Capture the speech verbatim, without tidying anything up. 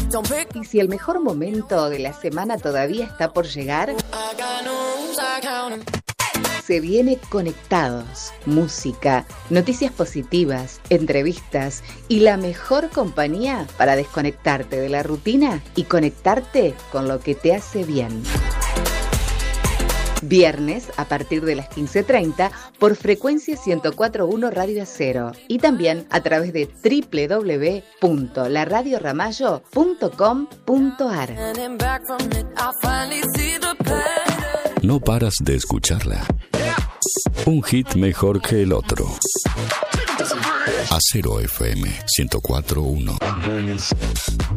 Y si el mejor momento de la semana todavía está por llegar, se viene Conectados, música, noticias positivas, entrevistas y la mejor compañía para desconectarte de la rutina y conectarte con lo que te hace bien. Viernes a partir de las quince treinta por frecuencia ciento cuatro punto uno Radio Acero y también a través de doble u doble u doble u punto la radio ramallo punto com punto a r. No paras de escucharla. Un hit mejor que el otro. Acero F M ciento cuatro punto uno.